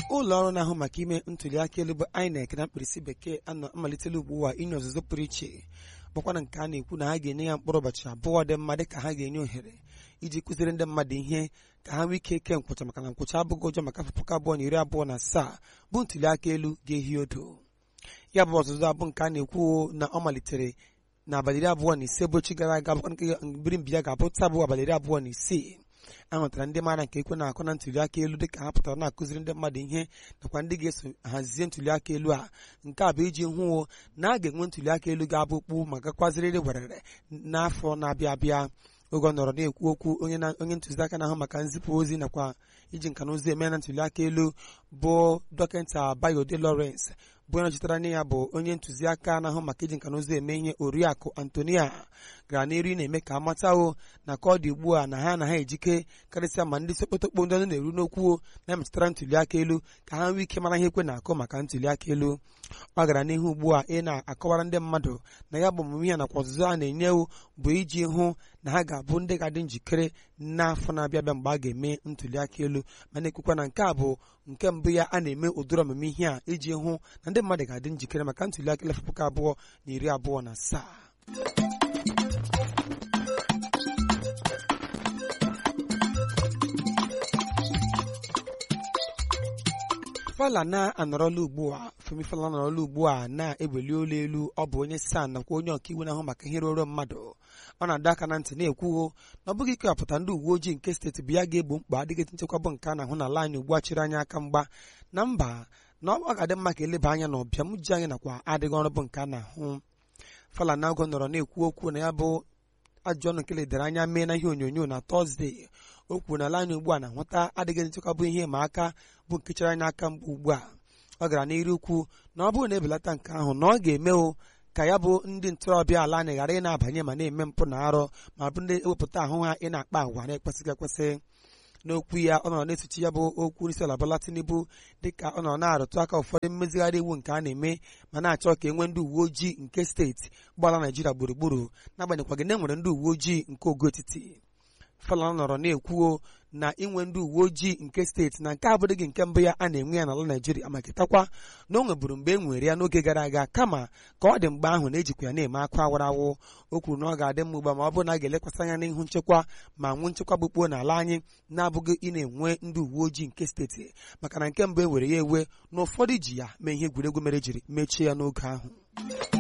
ụlọ ọrụ na-ahụ maka ime ntuli aka elu bụ INEC na mkpirisi bekee amalitela ugbu a inye ọzụzụ pụrụ iche bụkwana nke a na-ekwu na ha ga-enye ya mkpụrụ ụbọchị abụọ dị mma dịka ha ga-enye ohere iji kụziri ndị mmadụ ihe ka ha nwee ike eke nkwụcha maka na nkwụcha abụghị ụjọ maka afọ 2027 bụ ntuli aka elu ga-ehi odo. Ya bụ ọzụzụ abụ nke a na-ekwu na ọ malitere n'abalị 25 bochi gara aga bụkwa nke mbirimbi ya ga-abụ taa bụ abalị 26. Ahụtara ndị maara nke ekwe na-akụ na ntuli aka elu dịka ha pụtara na-akụziri ndị mmadụ ihe nakwa ndị ga-eso hazie ntuli aka elu a. Nke a bụ iji hụ na a ga-enwe ntuli aka elu ga-abụ okpu ma gakwazirịrị werere n'afọ na-abịa abịa. Oge ọ nọrọ na-ekwu okwu onye ntụziaka na-ahụ maka nzipụ ozi nakwa iji nka na ụzụ eme na ntuli aka elu bụ dọkịta Bayode Lawrence bụ onye nọchitere anya ya bụ onye ntụziaka na-ahụ maka iji nka na ụzụ eme ihe Oriakụ Antonia gara n'iru na-eme ka amatao na ka ọ dị ugbu a na ha ejike karịsịa ma ndị sekpotokpo ndị ọnụ na-eru n'okwu na-emetụtara ntuli aka elu ka ha nwee ike mara ihe ekwe na-akụ maka ntuli aka elu. Ọ gara n'ihu ugbu a na-akọwara ndị mmadụ na ya bụ omume ya nakwa ọzụzụ a na-enye bụ iji hụ na ha ga-abụ ndị ga-adị njikere n'afọ na-abịa abịa mgbe a ga-eme ntuli aka elu, ma na-ekwukwa na nke a bụ nke mbụ ya a na-eme ụdịrị ọmụmụ ihe a iji hụ na ndị mmadụ ga-adị njikere maka ntuli aka elu 2027. Falana anọrọla ugbu a Femi Falana anọrọla ugbu a na-eweli olu elu. Ọ bụ onye SAN nakwa onye ọkaiwu na-ahụ maka ihe rụrụ mmadụ. Ọ na-adọ aka na ntị na-ekwuo na ọ bụghị ikewapụta ndị uwe ojii nke steeti bụ ya ga-egbo mkpa adịghị nchekwa bụ nke a na-ahụ n'ala anyị ugbu a chịrị anya aka mgba na mba na ọ ga-adị mma ka eleba anya na ọbịam ji anyị nakwa adịghị ọrụ bụ nke a na-ahụ. Falana ogo nọrọ na-ekwu okwu na ya bụ ajọ ọnụ nke ledara anya mee na ihe onyonyo na Tọzdee. O kwuru na ala anyị ugbu a na-ahụta adịghị nchekwa bụ ihe ma aka bụ nke chere anya aka mgbe ugbu a. Ọ gara n'iru ukwu na ọ bụrụ na ebelata nke ahụ na ọ ga-emewo ka ya bụ ndị ntorobịa ala anyị ghara ị na-abanye ma na-eme mpụ na arụ ma bụ ndị ewepụta ahụ ha ị na-akpa agwa na-ekwesịghị ekwesị. N'okwu ya ọ nọrọ na-esochi ya bụ okwu isi ala Bola Tinubu dịka ọ nọ na-arụtụ aka ụfọdụ mmezigharị iwu nke a na-eme ma na-achọ ka e nwee ndị uwe ojii nke steeti gbara Naịjirịa gburugburu n'agbanyeghị na e nwere ndị uwe ojii nke ogo etiti. Falana nọrọ na-ekwuo na inwe ndị uwe ojii nke steeti na nke abụrụghị nke mbụ ya a na-enwe ya n'ala Naịjirịa ma ketakwa na o nweburu mgbe e nwere ya n'oge gara aga kama ka ọ dị mgbe ahụ na-ejikwa ya na-eme akụ awarawo. O kwuru na ọ ga-adị mma ugbu a ma ọ bụrụ na a ga-elekwasị anya n'ihu nchekwa ma nwee nchekwa bụkpuo n'ala anyị na-abụghị ị na-enwe ndị uwe ojii nke steeti maka na nke mbụ e were ya ewe na ụfọdụ ji ya mee ihe egwuregwu mere jiri mechie ya n'oge ahụ.